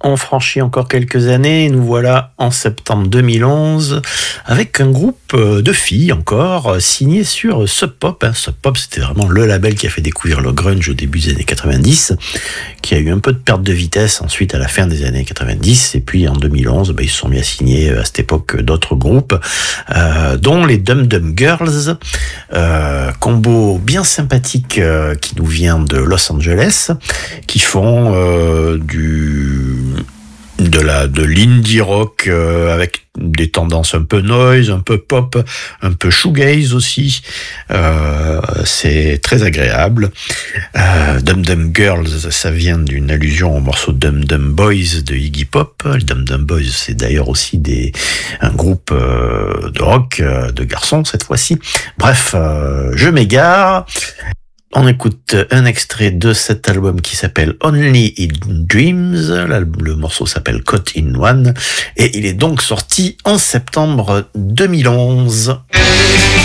On franchit encore quelques années, nous voilà en septembre 2011 avec un groupe de filles encore signé sur Sub Pop. Sub Pop, c'était vraiment le label qui a fait découvrir le grunge au début des années 90, qui a eu un peu de perte de vitesse ensuite à la fin des années 90, et puis en 2011, ils se sont mis à signer à cette époque d'autres groupes, dont les Dum Dum Girls, combo bien sympathique qui nous vient de Los Angeles, qui font de l'indie rock avec des tendances un peu noise, un peu pop, un peu shoegaze aussi. C'est très agréable. Dum Dum Girls, ça vient d'une allusion au morceau Dum Dum Boys de Iggy Pop. Les Dum Dum Boys, c'est d'ailleurs aussi un groupe de rock de garçons cette fois-ci. Bref, je m'égare. On écoute un extrait de cet album qui s'appelle Only in Dreams. Le morceau s'appelle Caught in One et il est donc sorti en septembre 2011.